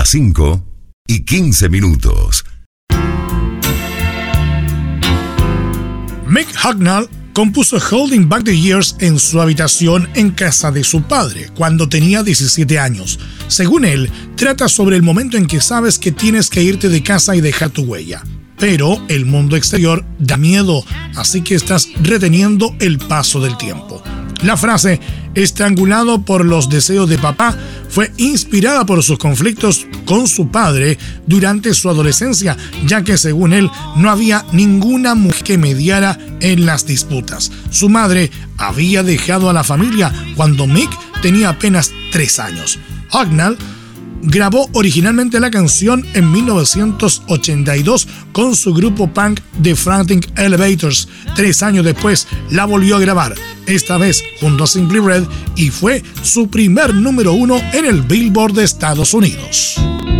las 5:15. Mick Hucknall compuso Holding Back the Years en su habitación en casa de su padre cuando tenía 17 años. Según él, trata sobre el momento en que sabes que tienes que irte de casa y dejar tu huella. Pero el mundo exterior da miedo, así que estás reteniendo el paso del tiempo. La frase, estrangulado por los deseos de papá, fue inspirada por sus conflictos con su padre durante su adolescencia, ya que según él no había ninguna mujer que mediara en las disputas. Su madre había dejado a la familia cuando Mick tenía apenas 3 años. Hucknall grabó originalmente la canción en 1982 con su grupo punk The Frantic Elevators. 3 años después la volvió a grabar, esta vez junto a Simply Red, y fue su primer número 1 en el Billboard de Estados Unidos.